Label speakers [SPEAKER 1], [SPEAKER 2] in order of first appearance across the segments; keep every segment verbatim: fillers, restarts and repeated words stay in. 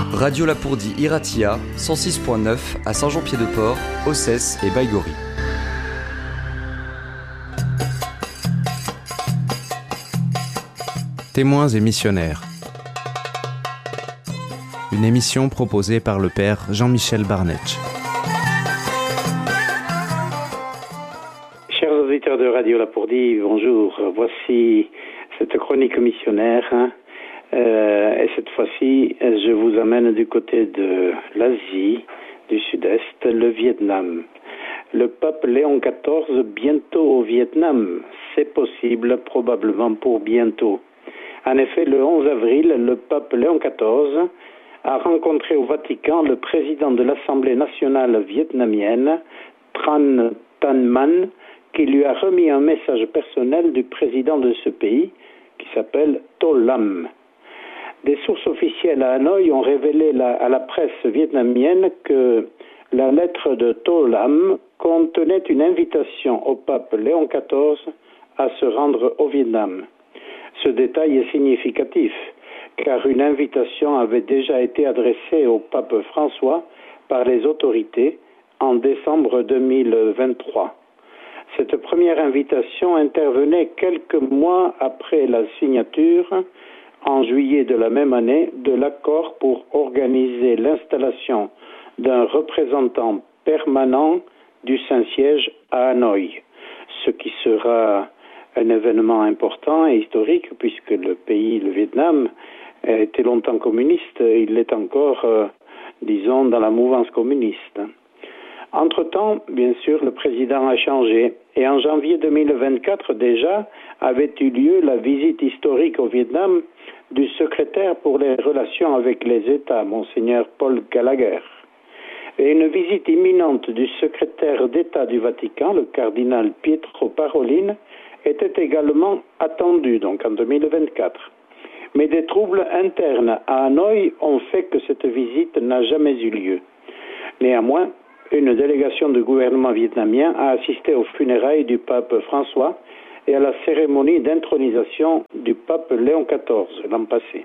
[SPEAKER 1] Radio Lapourdie Iratia, cent six point neuf à Saint-Jean-Pied-de-Port, Ossès et Baïgorry.
[SPEAKER 2] Témoins et missionnaires. Une émission proposée par le père Jean-Michel Barnetch.
[SPEAKER 3] Chers auditeurs de Radio Lapourdie, bonjour. Voici cette chronique missionnaire. Hein. Euh, et cette fois-ci, je vous amène du côté de l'Asie, du Sud-Est, le Vietnam. Le pape Léon quatorze, bientôt au Vietnam. C'est possible, probablement pour bientôt. En effet, le onze avril, le pape Léon quatorze a rencontré au Vatican le président de l'Assemblée nationale vietnamienne, Tran Tan Man, qui lui a remis un message personnel du président de ce pays, qui s'appelle To Lam. Des sources officielles à Hanoï ont révélé la, à la presse vietnamienne que la lettre de To Lam contenait une invitation au pape Léon quatorze à se rendre au Vietnam. Ce détail est significatif, car une invitation avait déjà été adressée au pape François par les autorités en décembre deux mille vingt-trois. Cette première invitation intervenait quelques mois après la signature, en juillet de la même année, de l'accord pour organiser l'installation d'un représentant permanent du Saint-Siège à Hanoï, ce qui sera un événement important et historique puisque le pays, le Vietnam, a été longtemps communiste, il l'est encore, euh, disons, dans la mouvance communiste. Entre-temps, bien sûr, le président a changé et en janvier deux mille vingt-quatre déjà avait eu lieu la visite historique au Vietnam du secrétaire pour les relations avec les États, Monseigneur Paul Gallagher. Et une visite imminente du secrétaire d'État du Vatican, le cardinal Pietro Parolin, était également attendue, donc en deux mille vingt-quatre. Mais des troubles internes à Hanoï ont fait que cette visite n'a jamais eu lieu. Néanmoins, une délégation du gouvernement vietnamien a assisté aux funérailles du pape François et à la cérémonie d'intronisation du pape Léon quatorze l'an passé.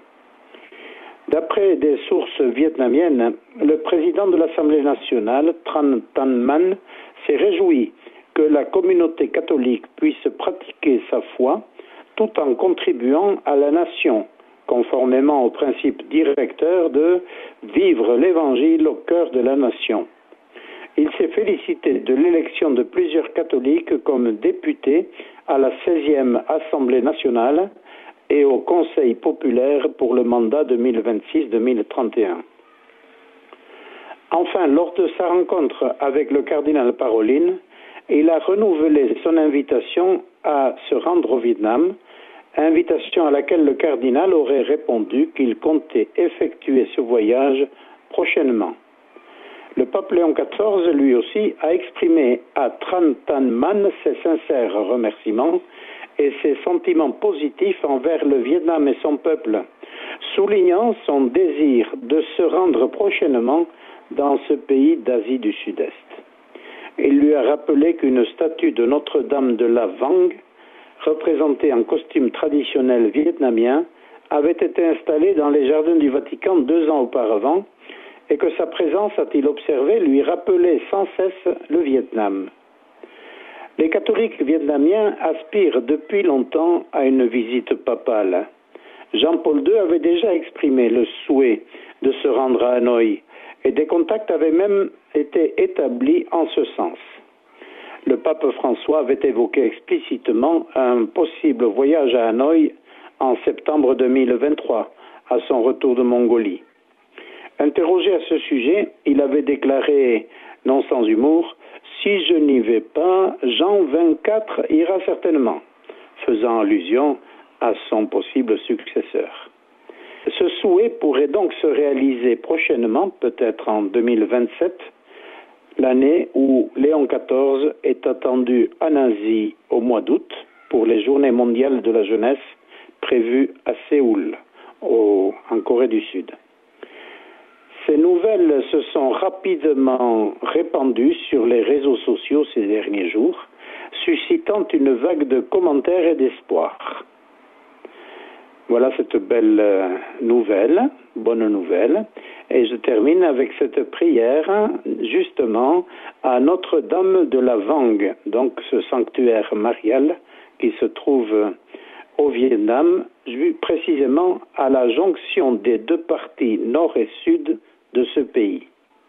[SPEAKER 3] D'après des sources vietnamiennes, le président de l'Assemblée nationale, Tran Tan Man, s'est réjoui que la communauté catholique puisse pratiquer sa foi tout en contribuant à la nation, conformément au principe directeur de vivre l'Évangile au cœur de la nation. Il s'est félicité de l'élection de plusieurs catholiques comme députés à la seizième Assemblée nationale et au Conseil populaire pour le mandat deux mille vingt-six deux mille trente et un. Enfin, lors de sa rencontre avec le cardinal Parolin, il a renouvelé son invitation à se rendre au Vietnam, invitation à laquelle le cardinal aurait répondu qu'il comptait effectuer ce voyage prochainement. Le pape Léon quatorze, lui aussi, a exprimé à Tran Tan Man ses sincères remerciements et ses sentiments positifs envers le Vietnam et son peuple, soulignant son désir de se rendre prochainement dans ce pays d'Asie du Sud-Est. Il lui a rappelé qu'une statue de Notre-Dame de la Vang, représentée en costume traditionnel vietnamien, avait été installée dans les jardins du Vatican deux ans auparavant, et que sa présence, a-t-il observé, lui rappelait sans cesse le Vietnam. Les catholiques vietnamiens aspirent depuis longtemps à une visite papale. Jean-Paul deux avait déjà exprimé le souhait de se rendre à Hanoï, et des contacts avaient même été établis en ce sens. Le pape François avait évoqué explicitement un possible voyage à Hanoï en septembre deux mille vingt-trois, à son retour de Mongolie. Interrogé à ce sujet, il avait déclaré, non sans humour, « Si je n'y vais pas, Jean vingt-quatre ira certainement », faisant allusion à son possible successeur. Ce souhait pourrait donc se réaliser prochainement, peut-être en deux mille vingt-sept, l'année où Léon quatorze est attendu en Asie au mois d'août pour les Journées mondiales de la jeunesse prévues à Séoul, au, en Corée du Sud. Ces nouvelles se sont rapidement répandues sur les réseaux sociaux ces derniers jours, suscitant une vague de commentaires et d'espoir. Voilà cette belle nouvelle, bonne nouvelle. Et je termine avec cette prière, justement, à Notre-Dame de la Vang, donc ce sanctuaire marial qui se trouve au Vietnam, précisément à la jonction des deux parties nord et sud de ce pays.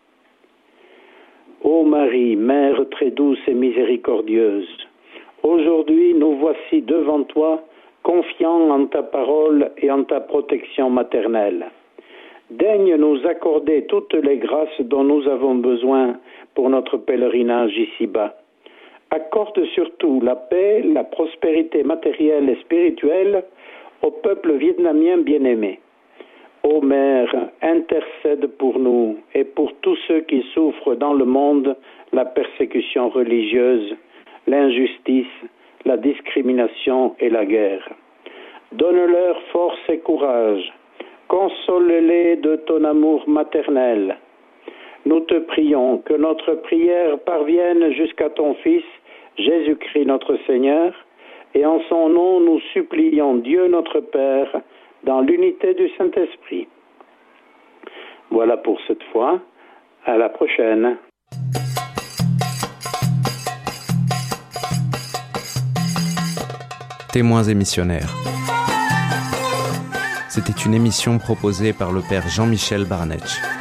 [SPEAKER 3] Ô Marie, Mère très douce et miséricordieuse, aujourd'hui nous voici devant toi, confiants en ta parole et en ta protection maternelle. Daigne nous accorder toutes les grâces dont nous avons besoin pour notre pèlerinage ici-bas. Accorde surtout la paix, la prospérité matérielle et spirituelle au peuple vietnamien bien-aimé. Ô Mère, intercède pour nous et pour tous ceux qui souffrent dans le monde la persécution religieuse, l'injustice, la discrimination et la guerre. Donne-leur force et courage. Console-les de ton amour maternel. Nous te prions que notre prière parvienne jusqu'à ton Fils, Jésus-Christ notre Seigneur, et en son nom nous supplions Dieu notre Père, dans l'unité du Saint-Esprit. Voilà pour cette fois. À la prochaine.
[SPEAKER 2] Témoins et missionnaires. C'était une émission proposée par le père Jean-Michel Barnetch.